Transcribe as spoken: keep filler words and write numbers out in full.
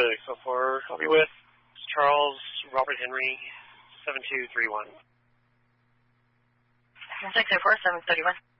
six oh four. I'll be with Charles Robert Henry, seven two three one. six oh four, seven thirty-one.